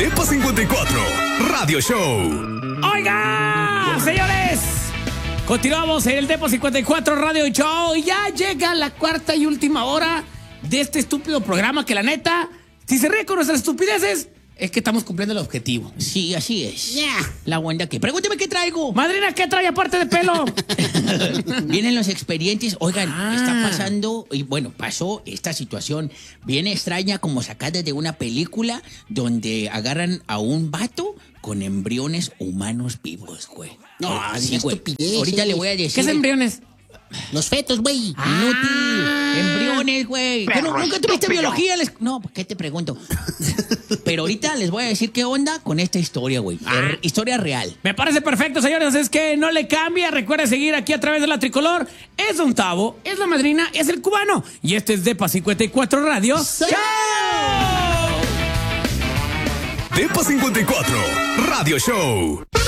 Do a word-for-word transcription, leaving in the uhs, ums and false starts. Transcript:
Depa cincuenta y cuatro Radio Show. ¡Oiga, señores! Continuamos en el Depa cincuenta y cuatro Radio Show y ya llega la cuarta y última hora de este estúpido programa que la neta, si se ríe con nuestras estupideces, es que estamos cumpliendo el objetivo. Sí, así es. Yeah. La onda que. Pregúnteme qué traigo. Madrina, ¿qué trae aparte de pelo? Vienen los expedientes. Oigan, Ah. está pasando, y bueno, pasó esta situación bien extraña, como sacada de una película donde agarran a un vato con embriones humanos vivos, güey. No, Ah, diga güey. estupideces. Ahorita le voy a decir. ¿Qué es embriones? Los fetos, güey. Ah. Inútil. Embriones, güey. ¿Qué, no- ¿Nunca tuviste biología? Les- No, ¿qué te pregunto? Pero ahorita les voy a decir qué onda con esta historia, güey. Er- Historia real. Me parece perfecto, señores. Es que no le cambia. Recuerda seguir aquí a través de la tricolor. Es Don Tavo, es la madrina, es el cubano. Y este es Depa cincuenta y cuatro Radio. Sí. ¡Chao! Depa cincuenta y cuatro Radio Show.